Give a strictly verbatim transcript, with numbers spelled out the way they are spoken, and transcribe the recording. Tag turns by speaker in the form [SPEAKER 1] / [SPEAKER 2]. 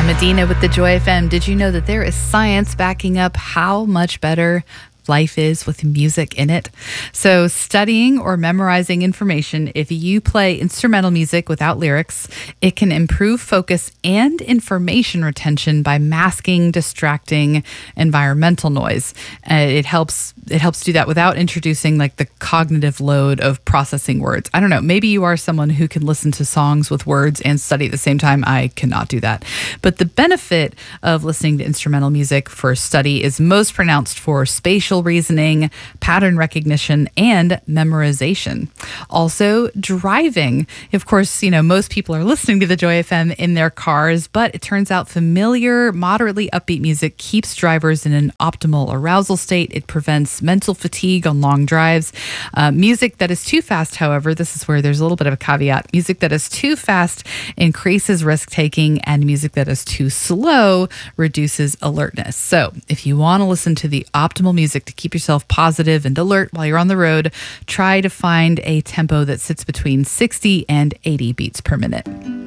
[SPEAKER 1] Medina with the Joy F M. Did you know that there is science backing up how much better life is with music in it? So studying or memorizing information, if you play instrumental music without lyrics, it can improve focus and information retention by masking distracting environmental noise. Uh, it helps it helps do that without introducing like the cognitive load of processing words. I don't know, maybe you are someone who can listen to songs with words and study at the same time. I cannot do that. But the benefit of listening to instrumental music for study is most pronounced for spatial reasoning, pattern recognition, and memorization. Also, driving. Of course, you know, most people are listening to the Joy F M in their cars, but it turns out familiar, moderately upbeat music keeps drivers in an optimal arousal state. It prevents mental fatigue on long drives. Uh, music that is too fast, however, this is where there's a little bit of a caveat. Music that is too fast increases risk-taking, and music that is too slow reduces alertness. So if you want to listen to the optimal music to keep yourself positive and alert while you're on the road, try to find a tempo that sits between sixty and eighty beats per minute.